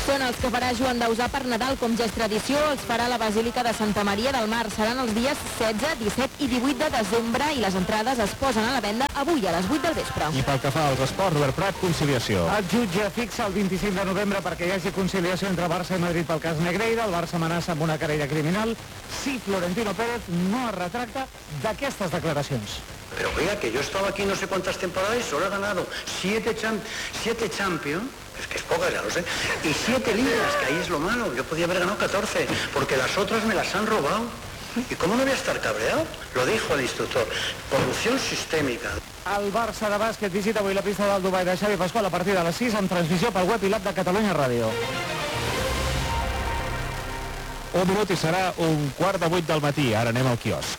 Són els que farà Joan Dausà per Nadal. Com ja és tradició, els farà a la Basílica de Santa Maria del Mar. Seran els dies 16, 17 i 18 de desembre i les entrades es posen a la venda avui a les 8 del vespre. I pel que fa als esports, Robert Prat, conciliació. El jutge fixa el 25 de novembre perquè hi hagi conciliació entre Barça i Madrid pel cas Negreira. El Barça amenaça amb una querella criminal si Florentino Pérez no es retracta d'aquestes declaracions. Pero oiga, que yo estaba aquí no sé cuántas temporadas y solo he ganado 7 Champions, es que es poca, ya lo sé, y 7 ligas, que ahí es lo malo. Yo podía haber ganado 14, porque las otras me las han robado. ¿Y cómo no voy a estar cabreado? Lo dijo el instructor. Corrupción sistémica. El Barça de bàsquet visita avui la pista del Dubai de Xavi Pasqual a partir de les 6 amb transmissió pel web i l'app de Catalunya Ràdio. Un minut i serà 7:15 del matí. Ara anem al quiosc.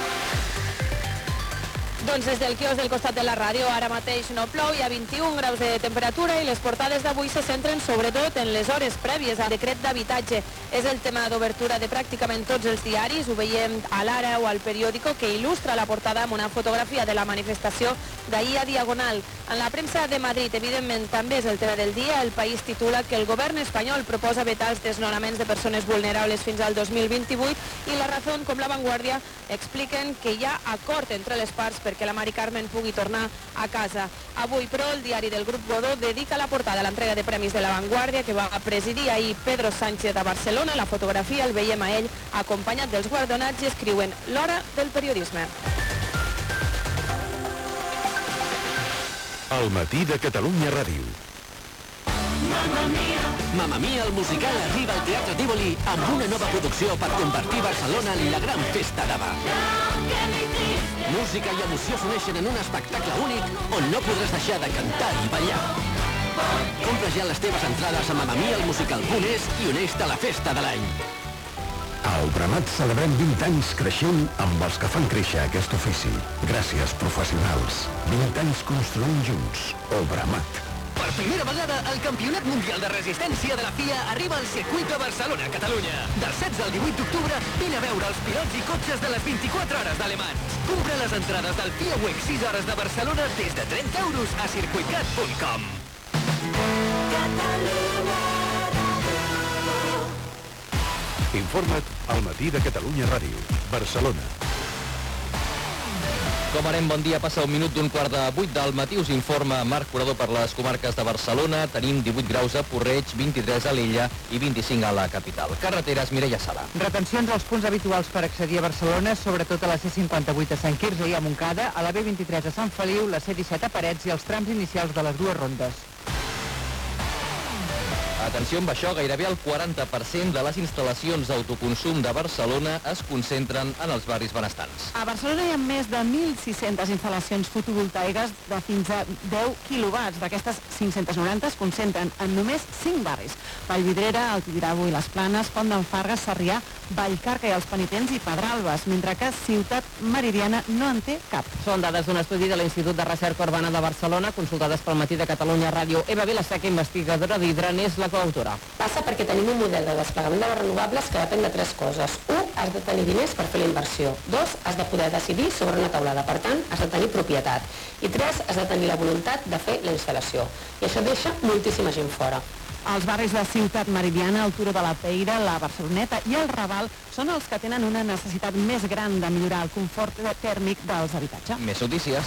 Doncs des del quiosc del costat de la ràdio, ara mateix no plou, hi ha 21 graus de temperatura i les portades d'avui se centren sobretot en les hores prèvies al decret d'habitatge. És el tema d'obertura de pràcticament tots els diaris, ho veiem a l'Ara o al periòdico, que il·lustra la portada amb una fotografia de la manifestació d'ahir a Diagonal. En la premsa de Madrid, evidentment, també és el tema del dia. El País titula que el govern espanyol proposa vetar els desnonaments de persones vulnerables fins al 2028 i La Razón, com La Vanguardia, expliquen que hi ha acord entre les parts perquè la Mari Carmen pugui tornar a casa. Avui, però, el diari del Grup Godó dedica la portada a l'entrega de premis de La Vanguardia que va presidir ahir Pedro Sánchez a Barcelona. La fotografia el veiem a ell acompanyat dels guardonats i escriuen l'hora del periodisme. El matí de Catalunya Ràdio. Mamma Mia, el musical arriba al Teatre Tívoli amb una nova producció per convertir Barcelona en la gran festa d'Ava. Música i emoció s'uneixen en un espectacle únic on no podràs deixar de cantar i ballar. Compra ja les teves entrades a mamamialmusical.es i uneix-te a la festa de l'any. A Obramat celebrem 20 anys creixent amb els que fan créixer aquest ofici. Gràcies, professionals. 20 anys construint junts. Obramat. Per primera vegada, el Campionat Mundial de Resistència de la FIA arriba al circuit de Barcelona, Catalunya. Del 16 al 18 d'octubre, vine a veure els pilots i cotxes de les 24 hores d'Alemans. Compra les entrades del FIA Week 6 hores de Barcelona des de 30 euros a circuitcat.com. Informa't al matí de Catalunya Ràdio. Barcelona. Com anem, bon dia, passa un minut d'un 7:15 del matí, us informa Marc Curador per les comarques de Barcelona. Tenim 18 graus a Porreig, 23 a l'Illa i 25 a la capital. Carreteres, Mireia Sala. Retencions als punts habituals per accedir a Barcelona, sobretot a la C58 a Sant Quirze i a Montcada, a la B23 a Sant Feliu, la C17 a Parets i els trams inicials de les dues rondes. Atenció amb això, gairebé el 40% de les instal·lacions d'autoconsum de Barcelona es concentren en els barris benestants. A Barcelona hi ha més de 1.600 instal·lacions fotovoltaiques de fins a 10 quilowatts. D'aquestes 590 es concentren en només 5 barris. Vallvidrera, el Tibidabo i les Planes, Pont d'en Fargues, Sarrià, Vallcarca i els Penitents i Pedralbes, mentre que Ciutat Meridiana no en té cap. Són dades d'un estudi de l'Institut de Recerca Urbana de Barcelona, consultades pel matí de Catalunya Ràdio. Eva Vilaseca, investigadora d'Hidra, n'és la coautora. Passa perquè tenim un model de desplegament de les renovables que depèn de 3 coses. 1, has de tenir diners per fer la inversió. 2, has de poder decidir sobre una taulada. Per tant, has de tenir propietat. I 3, has de tenir la voluntat de fer la instal·lació. I això deixa moltíssima gent fora. Els barris de Ciutat Meridiana, el Turó de la Peira, la Barceloneta i el Raval són els que tenen una necessitat més gran de millorar el confort tèrmic dels habitatges. Més notícies.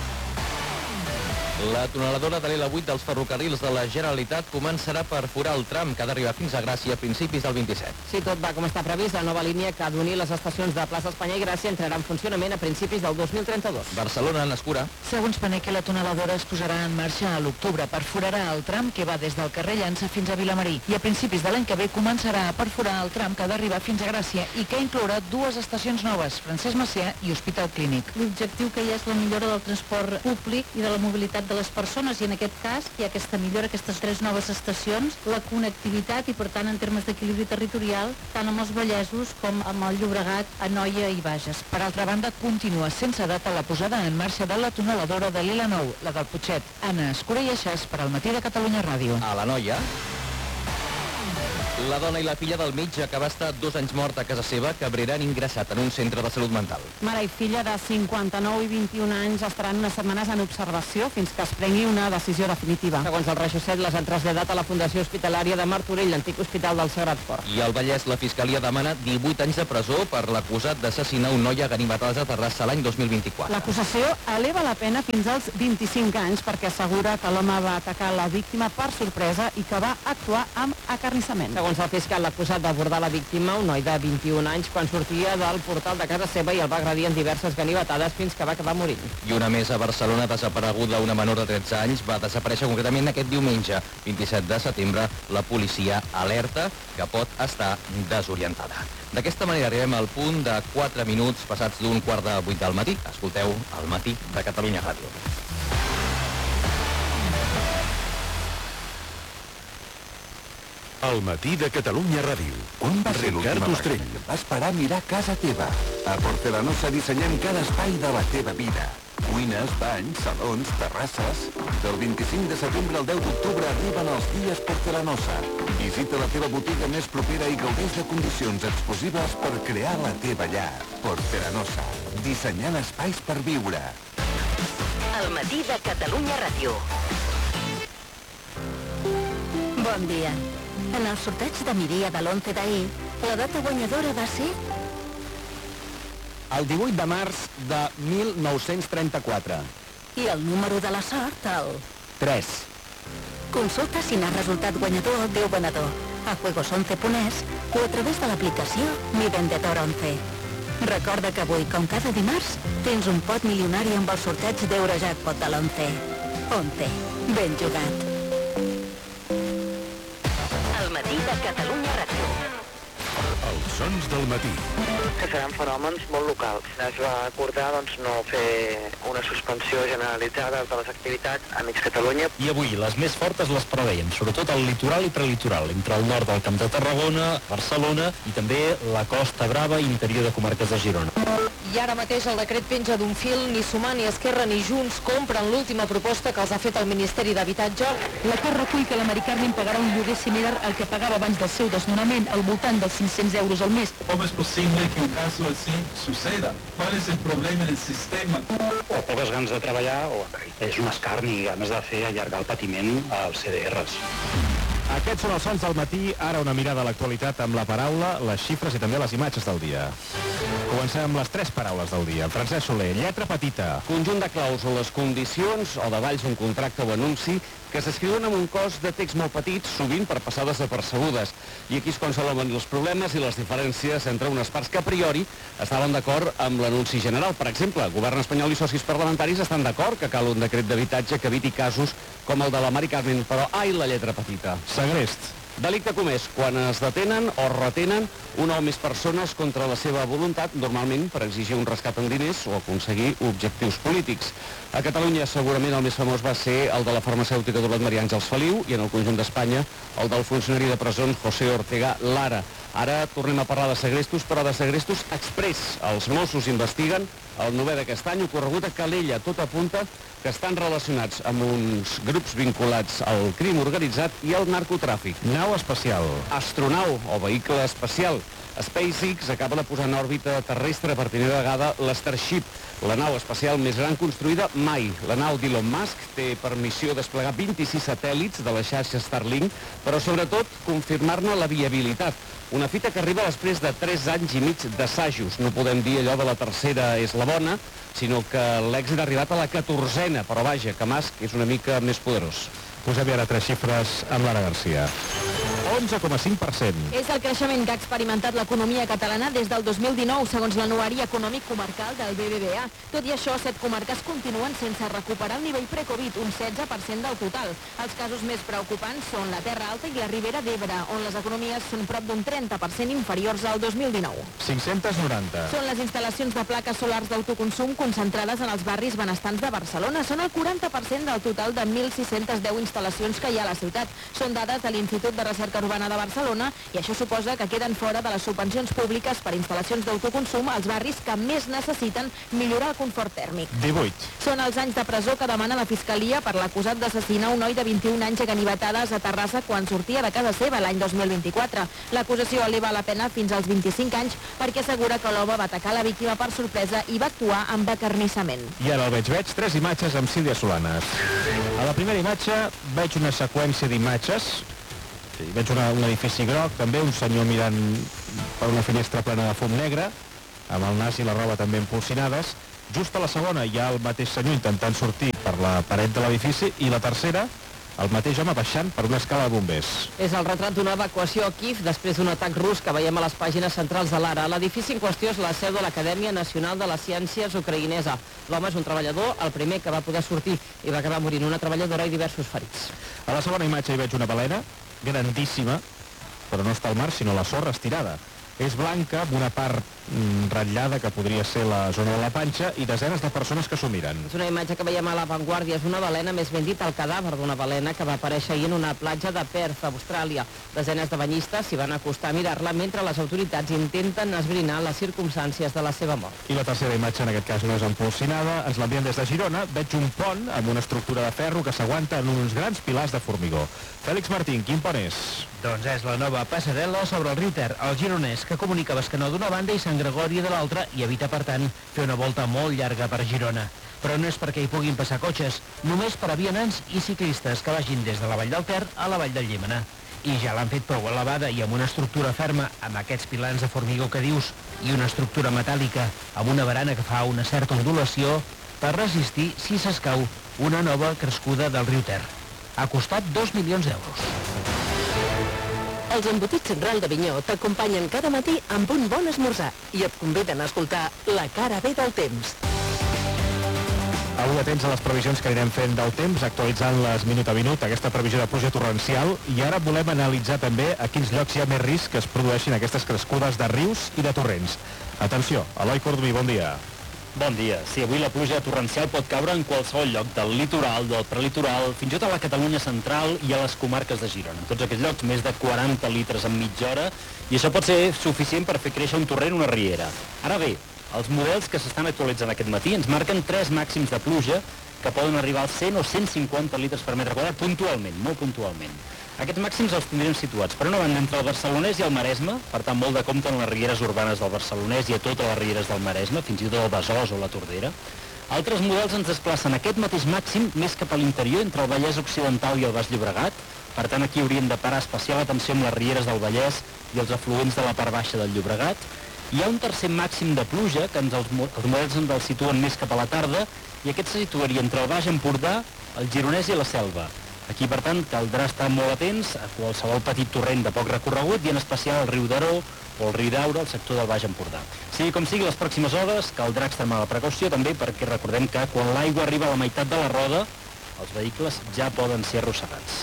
La tuneladora de l'L8 dels ferrocarrils de la Generalitat començarà per forar el tram que ha d'arribar fins a Gràcia a principis del 27. Si tot va com està previst, la nova línia que ha d'unir les estacions de Plaça Espanya i Gràcia entrarà en funcionament a principis del 2032. Barcelona n'escura. Segons Paneque, la tuneladora es posarà en marxa a l'octubre. Perforarà el tram que va des del carrer Llança fins a Vilamarí i a principis de l'any que ve començarà a perforar el tram que ha d'arribar fins a Gràcia i que inclourà 2 estacions noves, Francesc Macià i Hospital Clínic. L'objectiu que hi ha és la millora del transport públic i de la mobilitat de les persones i en aquest cas hi ha aquesta millora, aquestes 3 noves estacions, la connectivitat i per tant en termes d'equilibri territorial tant amb els Vallesos com amb el Llobregat, Anoia i Bages. Per altra banda, continua sense data la posada en marxa de la tuneladora de l'L9, la del Putxet. Anna Escura i Aixàs per al matí de Catalunya Ràdio. A l'Anoia. La dona i la filla del metge que va estar 2 anys mort a casa seva Cabrera han ingressat en un centre de salut mental. Mare i filla de 59 i 21 anys estaran unes setmanes en observació fins que es prengui una decisió definitiva. Segons el Reixosset, les han traslladat a la Fundació Hospitalària de Martorell, l'antic hospital del Sagrat Cor. I al Vallès, la Fiscalia demana 18 anys de presó per l'acusat d'assassinar un noi a ganivetades a Terrassa l'any 2024. L'acusació eleva la pena fins als 25 anys perquè assegura que l'home va atacar la víctima per sorpresa i que va actuar amb acarnissament. Segons el fiscal, l'acusat va abordar la víctima, un noi de 21 anys, quan sortia del portal de casa seva i el va agredir en diverses ganivetades fins que va acabar morint. I una més a Barcelona, desapareguda una menor de 13 anys, va desaparèixer concretament aquest diumenge, 27 de setembre. La policia alerta que pot estar desorientada. D'aquesta manera arribem al punt de 4 minuts passats d'un 7:15 del matí. Escolteu El matí de Catalunya Ràdio. El matí de Catalunya Ràdio. Quan va ser Ricard Ostrell va esperar mirar casa teva. A Porcelanosa dissenyem cada espai de la teva vida. Cuines, banys, salons, terrasses. Del 25 de setembre al 10 d'octubre arriben els dies Porcelanosa. Visita la teva botiga més propera i gaudeix de condicions exclusives per crear la teva llar. Porcelanosa. Dissenyant espais per viure. El matí de Catalunya Ràdio. Bon dia. En el sorteig de Miria de l'11 d'ahir, la data guanyadora va ser... El 18 de març de 1934. I el número de la sort, el... 3. Consulta si n'ha resultat guanyador el teu venedor a juegos11.es o a través de l'aplicació Mi Vendedor 11. Recorda que avui, com cada dimarts, tens un pot milionari amb el sorteig d'Eurojackpot de l'11. 11. Ben jugat. El matí de Catalunya Ràdio. Els sons del matí. Que seran fenòmens molt locals. Es va acordar no fer una suspensió generalitzada de les activitats a mig Catalunya. I avui les més fortes les preveiem, sobretot al litoral i prelitoral, entre el nord del Camp de Tarragona, Barcelona i també la Costa Brava i interior de comarques de Girona. I ara mateix el decret penja d'un fil, ni Sumar, ni Esquerra, ni Junts compren l'última proposta que els ha fet el Ministeri d'Habitatge. L'acord recull que l'Americarmen pagarà un lloguer similar al que pagava abans del seu desnonament, al voltant dels 500 euros al mes. ¿Cómo es posible que un caso así suceda? ¿Cuál es el problema en el sistema? O poques ganes de treballar o és un escarni i ganes de fer allargar el patiment als CDRs. Aquests són els sons del matí, ara una mirada a l'actualitat amb la paraula, les xifres i també les imatges del dia. Comencem amb les 3 paraules del dia. Francesc Soler, lletra petita. Conjunt de clàusules, condicions o davalls un contracte o anunci que s'escriuen amb un cos de text molt petit, sovint per passar desapercebudes. I aquí és quan s'eleven els problemes i les diferències entre unes parts que a priori estaven d'acord amb l'anunci general. Per exemple, el govern espanyol i socis parlamentaris estan d'acord que cal un decret d'habitatge que eviti casos com el de l'Americarmen, però ai la lletra petita. Segrest. Delicte comès quan es detenen o retenen una o més persones contra la seva voluntat, normalment per exigir un rescat en diners o aconseguir objectius polítics. A Catalunya segurament el més famós va ser el de la farmacèutica Dolor Maria Àngels Feliu i en el conjunt d'Espanya el del funcionari de presons José Ortega Lara. Ara tornem a parlar de segrestos, però de segrestos express. Els Mossos investiguen el 9è d'aquest any ocorregut a Calella. Tot apunta que estan relacionats amb uns grups vinculats al crim organitzat i al narcotràfic. Nau espacial. Astronau o vehicle espacial. SpaceX acaba de posar en òrbita terrestre per primera vegada l'Starship, la nau espacial més gran construïda mai. La nau d'Elon Musk té per missió desplegar 26 satèl·lits de la xarxa Starlink, però sobretot confirmar-ne la viabilitat. Una fita que arriba després de 3 anys i mig d'assajos. No podem dir allò de la tercera és la bona, sinó que l'èxit ha arribat a la 14a, però vaja, que Musk és una mica més poderós. Posem ara 3 xifres amb l'Anna Garcia. 11,5%. És el creixement que ha experimentat l'economia catalana des del 2019, segons l'anuari econòmic comarcal del BBVA. Tot i això, 7 comarques continuen sense recuperar el nivell pre-Covid, un 16% del total. Els casos més preocupants són la Terra Alta i la Ribera d'Ebre, on les economies són prop d'un 30% inferiors al 2019. 590. Són les instal·lacions de plaques solars d'autoconsum concentrades en els barris benestants de Barcelona. Són el 40% del total de 1.610 instal·lacions que hi ha a la ciutat. Són dades de l'Institut de Recerca Urbana de Barcelona i això suposa que queden fora de les subvencions públiques per instal·lacions d'autoconsum als barris que més necessiten millorar el confort tèrmic. 18. Són els anys de presó que demana la Fiscalia per l'acusat d'assassinar un noi de 21 anys a ganivetades a Terrassa quan sortia de casa seva l'any 2024. L'acusació eleva la pena fins als 25 anys perquè assegura que l'home va atacar la víctima per sorpresa i va actuar amb acarnissament. I ara el veig, 3 imatges amb Sílvia Solanes. A la primera imatge veig una seqüència d'imatges. Veig un edifici groc, també un senyor mirant per una finestra plena de fum negre, amb el nas i la roba també empolsinades. Just a la segona hi ha el mateix senyor intentant sortir per la paret de l'edifici i la tercera, el mateix home baixant per una escala de bombers. És el retrat d'una evacuació a Kíev després d'un atac rus que veiem a les pàgines centrals de l'Ara. L'edifici en qüestió és la seu de l'Acadèmia Nacional de les Ciències ucraïnesa. L'home és un treballador, el primer que va poder sortir i va acabar morint una treballadora i diversos ferits. A la segona imatge hi veig una balena, grandíssima, però no està al mar, sinó la sorra estirada. És blanca, amb una part ratllada, que podria ser la zona de la panxa, i desenes de persones que s'ho miren. És una imatge que veiem a l'avantguàrdia. És una balena, més ben dit, el cadàver d'una balena que va aparèixer ahir en una platja de Perth, a Austràlia. Desenes de banyistes s'hi van acostar a mirar-la mentre les autoritats intenten esbrinar les circumstàncies de la seva mort. I la tercera imatge, en aquest cas, no és empolsinada. Ens l'envien des de Girona. Veig un pont amb una estructura de ferro que s'aguanta en uns grans pilars de formigó. Fèlix Martín, quin pont és? Doncs és la nova passarel·la sobre el riu Ter, el gironès, que comunica Bescanó d'una banda i Sant Gregori de l'altra i evita, per tant, fer una volta molt llarga per Girona. Però no és perquè hi puguin passar cotxes, només per a vianants i ciclistes que vagin des de la Vall del Ter a la Vall del Llémena. I ja l'han fet prou elevada i amb una estructura ferma, amb aquests pilars de formigó que dius, i una estructura metàl·lica amb una barana que fa una certa ondulació per resistir si s'escau una nova crescuda del riu Ter. Ha costat 2 milions d'euros. Els embotits Central d'Avinyó t'acompanyen cada matí amb un bon esmorzar i et conviden a escoltar La cara B del temps. Avui atents a les previsions que anirem fent del temps, actualitzant-les minut a minut, aquesta previsió de pluja torrencial, i ara volem analitzar també a quins llocs hi ha més risc que es produeixin aquestes crescudes de rius i de torrents. Atenció, Eloi Cordomí, bon dia. Bon dia. Sí, avui la pluja torrencial pot caure en qualsevol lloc del litoral, del prelitoral, fins i tot a la Catalunya central i a les comarques de Girona. En tots aquests llocs, més de 40 litres en mitja hora, i això pot ser suficient per fer créixer un torrent o una riera. Ara bé, els models que s'estan actualitzant aquest matí ens marquen 3 màxims de pluja que poden arribar als 100 o 150 litres per metre quadrat puntualment, molt puntualment. Aquests màxims els tindrem situats, per una banda, entre el Barcelonès i el Maresme, per tant, molt de compte en les rieres urbanes del Barcelonès i a totes les rieres del Maresme, fins i tot el Besòs o la Tordera. Altres models ens desplacen aquest mateix màxim més cap a l'interior, entre el Vallès Occidental i el Baix Llobregat. Per tant, aquí hauríem de parar especial atenció amb les rieres del Vallès i els afluents de la part baixa del Llobregat. Hi ha un tercer màxim de pluja, que els models ens el situen més cap a la tarda, i aquest se situaria entre el Baix Empordà, el Gironès i la Selva. Aquí, per tant, caldrà estar molt atents a qualsevol petit torrent de poc recorregut i en especial el riu d'Aró o el riu d'Aura, el sector del Baix Empordà. Sigui com sigui, les pròximes hores caldrà extremar la precaució també perquè recordem que quan l'aigua arriba a la meitat de la roda, els vehicles ja poden ser arrossegats.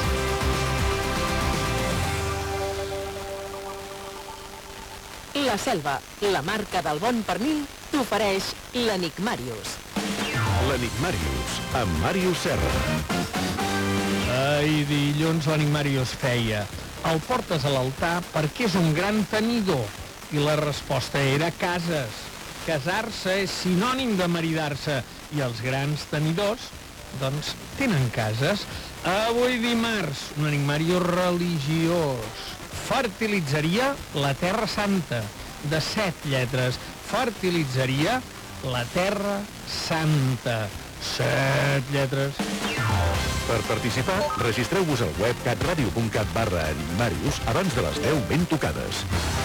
La Selva, la marca del bon pernil, t'ofereix l'Enigmàrius. L'Enigmàrius, amb Màrius Serra. Ai, dilluns l'Enigmàrius feia: el portes a l'altar perquè és un gran tenidor. I la resposta era cases. Casar-se és sinònim de maridar-se. I els grans tenidors, doncs, tenen cases. Avui dimarts, un enigmàrius religiós. Fertilitzaria la Terra Santa, de 7 lletres. Fertilitzaria la Terra Santa. 7 lletres. Per participar, registreu-vos al web catradio.cat/enigmàrius abans de les 10 ben tocades.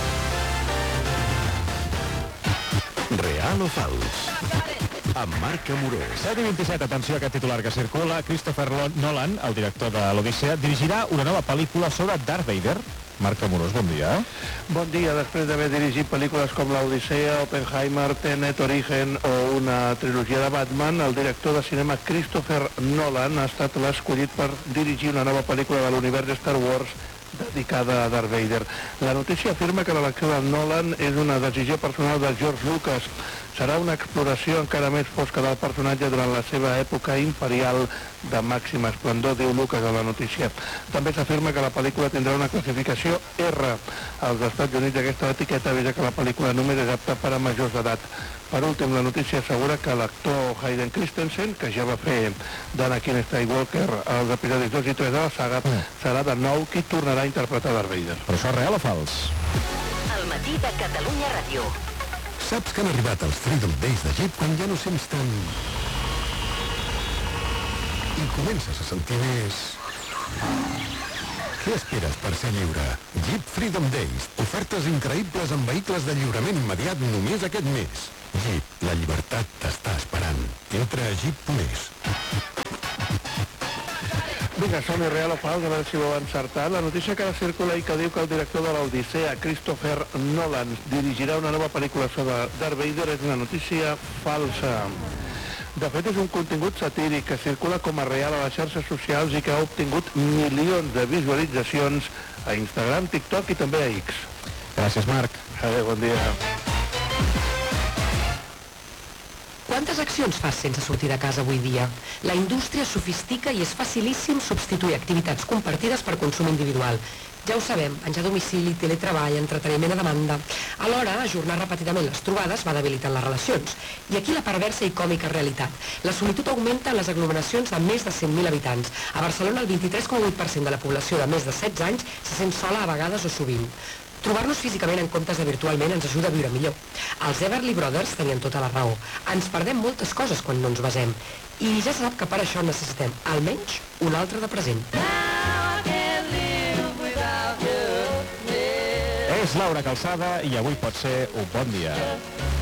Real o fals? Amb Marc Amorós. 7:27, atenció a aquest titular que circula. Christopher Nolan, el director de l'Odissea, dirigirà una nova pel·lícula sobre Darth Vader. Marc Amorós, bon dia. Bon dia. Després d'haver dirigit pel·lícules com l'Odissea, Oppenheimer, Tenet, Origen o una trilogia de Batman, el director de cinema Christopher Nolan ha estat l'escollit per dirigir una nova pel·lícula de l'univers de Star Wars dedicada a Darth Vader. La notícia afirma que l'elecció de Nolan és una decisió personal de George Lucas. Serà una exploració encara més fosca del personatge durant la seva època imperial de màxim esplendor, diu Lucas a la notícia. També s'afirma que la pel·lícula tindrà una classificació R. Als Estats Units aquesta etiqueta avisa que la pel·lícula només és apta per a majors d'edat. Per últim, la notícia assegura que l'actor Hayden Christensen, que ja va fer d'Anakin Skywalker als episodis 2 i 3 de la saga, serà de nou qui tornarà a interpretar Darth Vader. Però això és real o fals? El matí de Catalunya Ràdio. Saps que han arribat els Freedom Days de Jeep quan ja no sents tant... I comences a sentir més... Què esperes per ser lliure? Jeep Freedom Days. Ofertes increïbles amb vehicles de lliurament immediat només aquest mes. Jeep, la llibertat t'està esperant. Entra a jeep.es. Vinga, som-hi, real o fals, a veure si ho heu encertat. La notícia que circula i que diu que el director de l'Odissea, Christopher Nolan, dirigirà una nova pel·lícula sobre Darth Vader és una notícia falsa. De fet, és un contingut satíric que circula com a real a les xarxes socials i que ha obtingut milions de visualitzacions a Instagram, TikTok i també a X. Gràcies, Marc. Adéu, bon dia. Quantes accions fas sense sortir de casa avui dia? La indústria sofistica i és facilíssim substituir activitats compartides per consum individual. Ja ho sabem, menjar a domicili, teletreball, entreteniment a demanda. Alhora, ajornar repetidament les trobades va debilitant les relacions. I aquí la perversa i còmica realitat. La solitud augmenta en les aglomeracions de més de 100.000 habitants. A Barcelona, el 23,8% de la població de més de 16 anys se sent sola a vegades o sovint. Trobar-nos físicament en comptes de virtualment ens ajuda a viure millor. Els Everly Brothers tenien tota la raó. Ens perdem moltes coses quan no ens basem. I ja se sap que per això necessitem, almenys, un altre de present. És Laura Calçada i avui pot ser un bon dia.